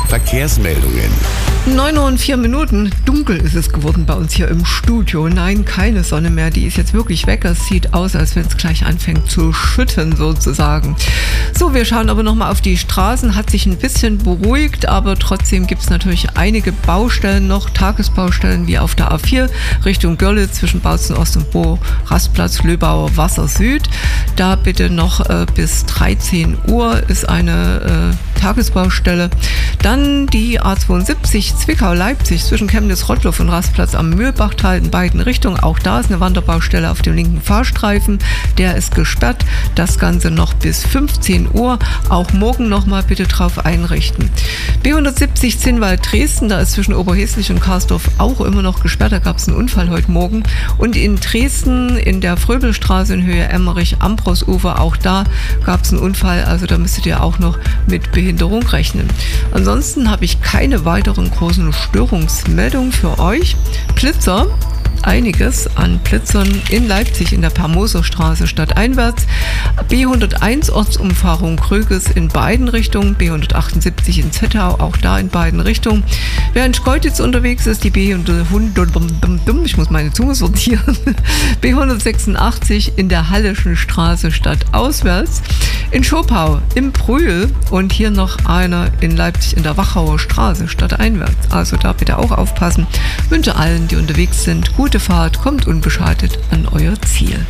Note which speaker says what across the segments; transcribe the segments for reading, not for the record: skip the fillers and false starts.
Speaker 1: Verkehrsmeldungen.
Speaker 2: 9:04. Dunkel ist es geworden bei uns hier im Studio. Nein, keine Sonne mehr, die ist jetzt wirklich weg. Es sieht aus, als wenn es gleich anfängt zu schütten sozusagen. So, wir schauen aber nochmal auf die Straßen. Hat sich ein bisschen beruhigt, aber trotzdem gibt es natürlich einige Baustellen noch, Tagesbaustellen wie auf der A4 Richtung Görlitz zwischen Bautzen Ost und Bo, Rastplatz Löbauer Wasser Süd. Da bitte noch bis 13 Uhr ist eine Tagesbaustelle. Dann die A72 Zwickau-Leipzig zwischen Chemnitz-Rottloff und Rastplatz am Mühlbachtal in beiden Richtungen. Auch da ist eine Wanderbaustelle auf dem linken Fahrstreifen. Der ist gesperrt. Das Ganze noch bis 15 Uhr. Auch morgen nochmal bitte drauf einrichten. B170 Zinnwald-Dresden, da ist zwischen Oberheslich und Karsdorf auch immer noch gesperrt. Da gab es einen Unfall heute Morgen. Und in Dresden in der Fröbelstraße in Höhe Emmerich-Ambrosufer, auch da gab es einen Unfall. Also da müsstet ihr auch noch mit Behinderung rechnen. Ansonsten habe ich keine weiteren großen Störungsmeldungen für euch. Blitzer. Einiges an Blitzern in Leipzig in der Permoserstraße stadteinwärts. B101 Ortsumfahrung Kröges in beiden Richtungen, B178 in Zettau, auch da in beiden Richtungen. Wer in Schkeuditz unterwegs ist, die B100, ich muss meine Zunge sortieren, B186 in der Halleschen Straße stadtauswärts. In Schopau, im Brühl und hier noch einer in Leipzig in der Wachauer Straße stadteinwärts. Also da bitte auch aufpassen. Wünsche allen, die unterwegs sind, gute Fahrt, kommt unbeschadet an euer Ziel.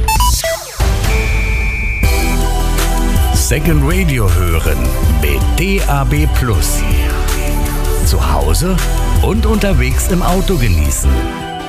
Speaker 1: Second Radio hören mit DAB+. Zu Hause und unterwegs im Auto genießen.